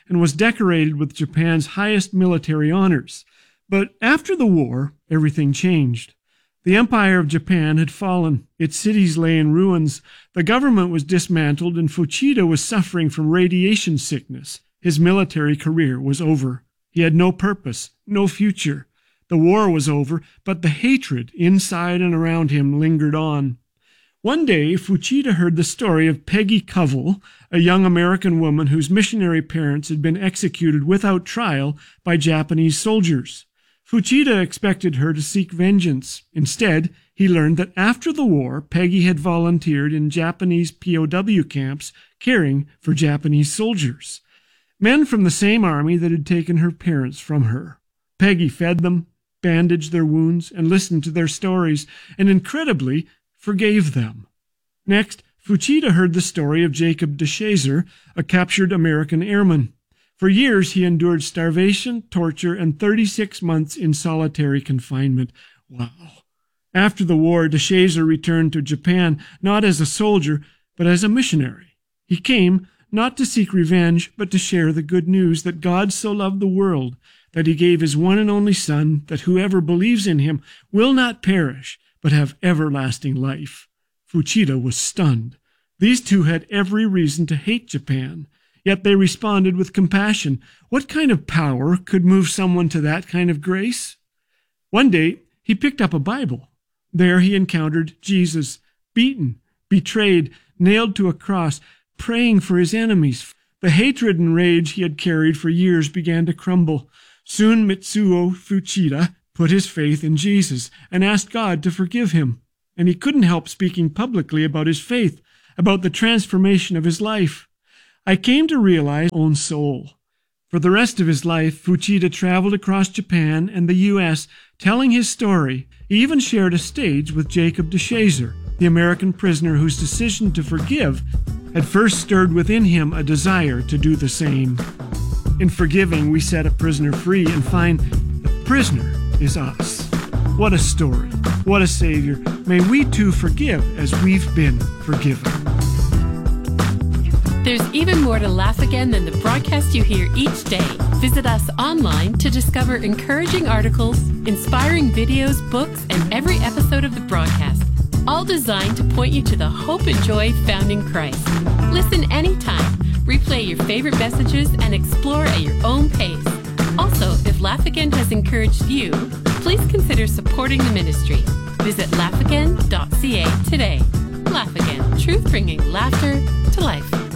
and was decorated with Japan's highest military honors. But after the war, everything changed. The Empire of Japan had fallen. Its cities lay in ruins. The government was dismantled, and Fuchida was suffering from radiation sickness. His military career was over. He had no purpose, no future. The war was over, but the hatred inside and around him lingered on. One day, Fuchida heard the story of Peggy Covell, a young American woman whose missionary parents had been executed without trial by Japanese soldiers. Fuchida expected her to seek vengeance. Instead, he learned that after the war, Peggy had volunteered in Japanese POW camps caring for Japanese soldiers, men from the same army that had taken her parents from her. Peggy fed them, bandaged their wounds, and listened to their stories, and incredibly forgave them. Next, Fuchida heard the story of Jacob DeShazer, a captured American airman. For years, he endured starvation, torture, and 36 months in solitary confinement. Wow. After the war, DeShazer returned to Japan, not as a soldier, but as a missionary. He came not to seek revenge, but to share the good news that God so loved the world, that he gave his one and only Son, that whoever believes in him will not perish, but have everlasting life. Fuchida was stunned. These two had every reason to hate Japan, yet they responded with compassion. What kind of power could move someone to that kind of grace? One day, he picked up a Bible. There he encountered Jesus, beaten, betrayed, nailed to a cross, praying for his enemies. The hatred and rage he had carried for years began to crumble. Soon Mitsuo Fuchida put his faith in Jesus and asked God to forgive him. And he couldn't help speaking publicly about his faith, about the transformation of his life. I came to realize his own soul. For the rest of his life, Fuchida traveled across Japan and the U.S., telling his story. He even shared a stage with Jacob DeShazer, the American prisoner whose decision to forgive had first stirred within him a desire to do the same. In forgiving, we set a prisoner free and find the prisoner is us. What a story. What a Savior. May we too forgive as we've been forgiven. There's even more to Laugh Again than the broadcast you hear each day. Visit us online to discover encouraging articles, inspiring videos, books, and every episode of the broadcast, all designed to point you to the hope and joy found in Christ. Listen anytime, replay your favorite messages, and explore at your own pace. Also, if Laugh Again has encouraged you, please consider supporting the ministry. Visit laughagain.ca today. Laugh Again, truth bringing laughter to life.